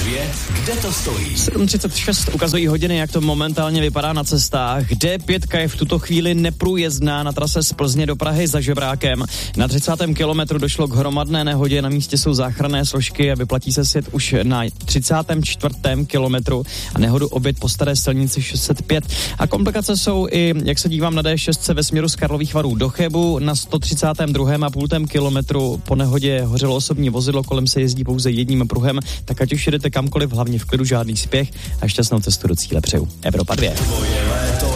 2, kde to stojí? 7:36 ukazují hodiny, jak to momentálně vypadá na cestách. D5 je v tuto chvíli neprůjezdná na trase z Plzně do Prahy za Žebrákem. Na 30. kilometru došlo k hromadné nehodě, na místě jsou záchranné složky a vyplatí se sjet už na 34. kilometru a nehodu obět po staré silnici 605. A komplikace jsou i, jak se dívám na D6 ve směru z Karlových Varů do Chebu, na 132,5 kilometru po nehodě hořelo osobní vozidlo, kolem se jezdí pouze jedním pruhem, tak ať už jedete kamkoliv, hlavně v klidu, žádný spěch a šťastnou cestu do cíle přeju. Evropa 2. Tvoje léto